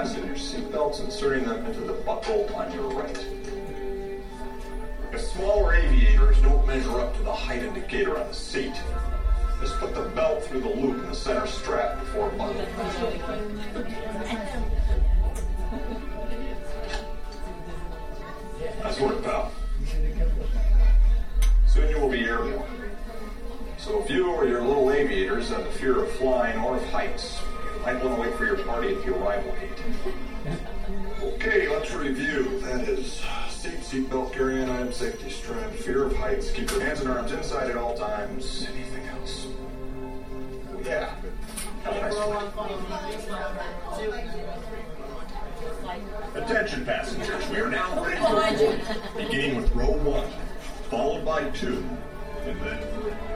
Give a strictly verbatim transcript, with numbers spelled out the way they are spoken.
fasten your seatbelts, inserting them into the buckle on your right. If smaller aviators don't measure up to the height indicator on the seat, just put the belt through the loop in the center strap before buckling. That's worked out. Soon you will be airborne. So if you or your little aviators have the fear of flying or of heights, you might want to wait for your party at the arrival gate. Okay, let's review. That is seat, seatbelt, carry-on item, safety strap, fear of heights, keep your hands and arms inside at all times. Anything else? Yeah. Have a nice flight. Attention passengers, we are now ready for flight. Beginning with row one, followed by two, and then three.